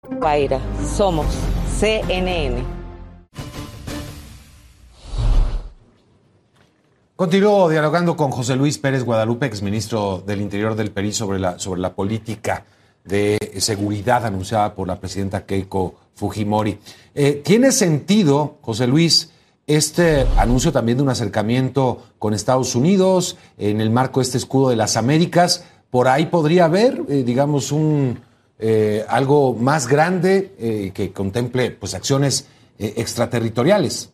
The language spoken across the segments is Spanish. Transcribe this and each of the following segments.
Guaira, somos CNN. Continúo dialogando con José Luis Pérez Guadalupe, exministro del Interior del Perú, sobre la política de seguridad anunciada por la presidenta Keiko Fujimori. ¿Tiene sentido, José Luis, este anuncio también de un acercamiento con Estados Unidos en el marco de este escudo de las Américas? Por ahí podría haber, digamos, algo más grande que contemple pues acciones extraterritoriales.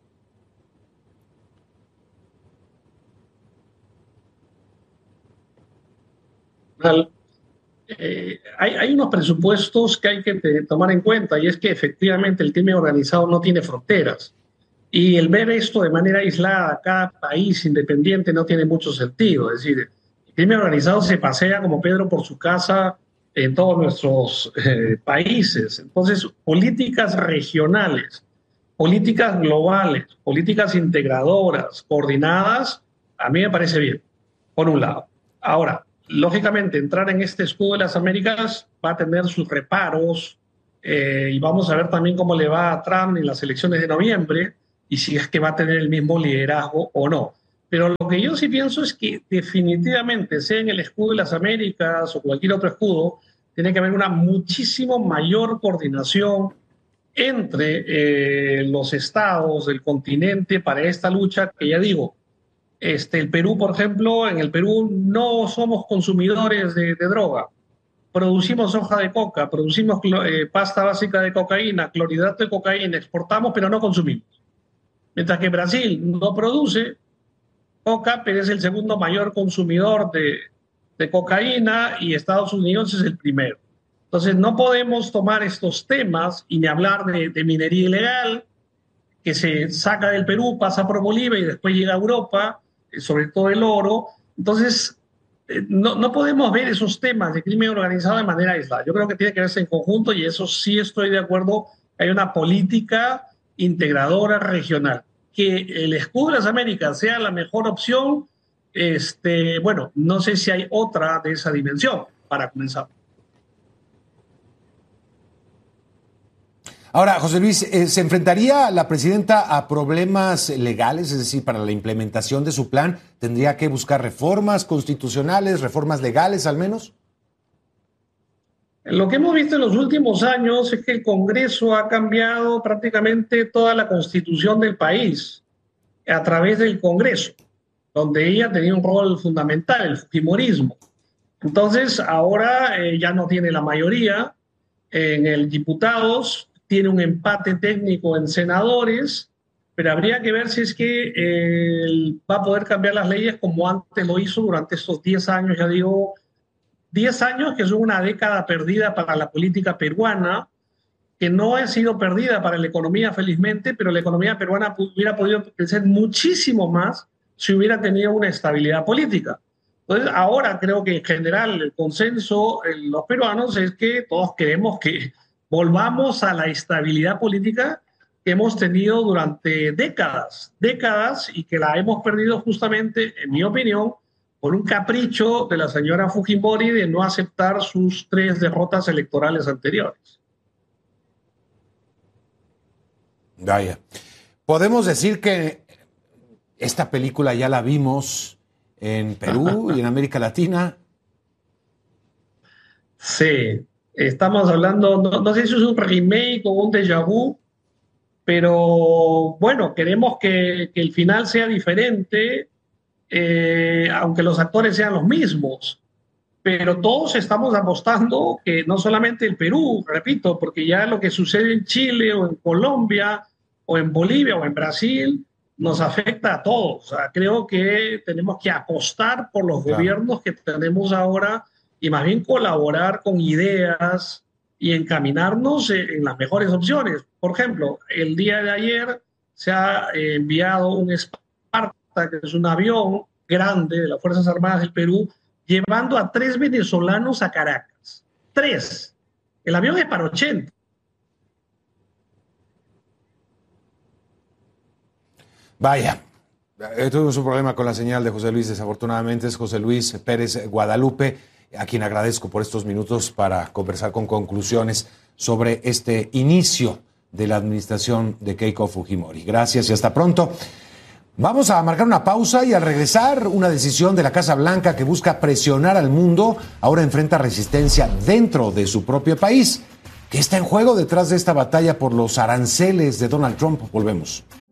Hay unos presupuestos que hay que tomar en cuenta, y es que efectivamente el crimen organizado no tiene fronteras, y el ver esto de manera aislada, cada país independiente, no tiene mucho sentido. Es decir, el crimen organizado se pasea como Pedro por su casa en todos nuestros países. Entonces, políticas regionales, políticas globales, políticas integradoras, coordinadas, a mí me parece bien, por un lado. Ahora, lógicamente, entrar en este escudo de las Américas va a tener sus reparos, y vamos a ver también cómo le va a Trump en las elecciones de noviembre y si es que va a tener el mismo liderazgo o no. Pero lo que yo sí pienso es que definitivamente, sea en el escudo de las Américas o cualquier otro escudo, tiene que haber una muchísimo mayor coordinación entre los estados del continente para esta lucha que, ya digo, el Perú, por ejemplo, en el Perú no somos consumidores de droga. Producimos hoja de coca, producimos pasta básica de cocaína, clorhidrato de cocaína, exportamos pero no consumimos. Mientras que Brasil no produce coca, pero es el segundo mayor consumidor de cocaína, y Estados Unidos es el primero. Entonces no podemos tomar estos temas y ni hablar de minería ilegal que se saca del Perú, pasa por Bolivia y después llega a Europa, sobre todo el oro. Entonces, no podemos ver esos temas de crimen organizado de manera aislada. Yo creo que tiene que verse en conjunto, y eso sí estoy de acuerdo. Hay una política integradora regional. Que el escudo de las Américas sea la mejor opción, bueno, no sé si hay otra de esa dimensión para comenzar. Ahora, José Luis, ¿se enfrentaría la presidenta a problemas legales? Es decir, para la implementación de su plan, ¿tendría que buscar reformas constitucionales, reformas legales al menos? Lo que hemos visto en los últimos años es que el Congreso ha cambiado prácticamente toda la constitución del país a través del Congreso, donde ella tenía un rol fundamental, el fujimorismo. Entonces, ahora ya no tiene la mayoría en el diputados, tiene un empate técnico en senadores, pero habría que ver si es que va a poder cambiar las leyes como antes lo hizo durante estos 10 años, ya digo, 10 años que son una década perdida para la política peruana, que no ha sido perdida para la economía, felizmente, pero la economía peruana hubiera podido crecer muchísimo más si hubiera tenido una estabilidad política. Entonces, ahora creo que en general el consenso en los peruanos es que todos queremos que volvamos a la estabilidad política que hemos tenido durante décadas, y que la hemos perdido justamente, en mi opinión, por un capricho de la señora Fujimori de no aceptar sus 3 derrotas electorales anteriores. Vaya. Podemos decir que esta película ya la vimos en Perú y en América Latina. Sí, estamos hablando, no sé si es un remake o un déjà vu, pero bueno, queremos que el final sea diferente, aunque los actores sean los mismos. Pero todos estamos apostando que no solamente el Perú, repito, porque ya lo que sucede en Chile o en Colombia o en Bolivia o en Brasil nos afecta a todos. O sea, creo que tenemos que apostar por los gobiernos que tenemos ahora, y más bien colaborar con ideas y encaminarnos en las mejores opciones. Por ejemplo, el día de ayer se ha enviado un Esparta, que es un avión grande de las Fuerzas Armadas del Perú, llevando a 3 venezolanos a Caracas. 3. El avión es para 80. Vaya, tuvimos un problema con la señal de José Luis, desafortunadamente. Es José Luis Pérez Guadalupe, a quien agradezco por estos minutos para conversar con conclusiones. sobre este inicio de la administración de Keiko Fujimori. Gracias y hasta pronto. Vamos a marcar una pausa y al regresar, una decisión de la Casa Blanca que busca presionar al mundo ahora enfrenta resistencia dentro de su propio país. ¿Qué está en juego detrás de esta batalla por los aranceles de Donald Trump? Volvemos.